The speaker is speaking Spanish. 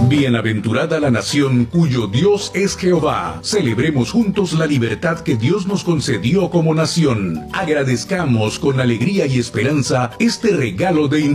Bienaventurada la nación cuyo Dios es Jehová. Celebremos juntos la libertad que Dios nos concedió como nación. Agradezcamos con alegría y esperanza este regalo de